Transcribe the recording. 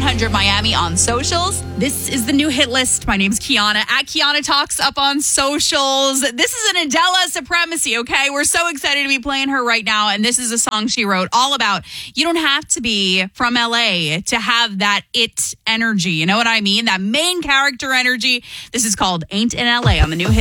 100 Miami on socials. This is the new hit list. My name's Kiana at Kiana Talks up on socials. This is an Adela Supremacy, okay? We're so excited to be playing her right now. And this is a song she wrote all about. You don't have to be from LA to have that it energy. You know what I mean? That main character energy. This is called Ain't in LA on the new hit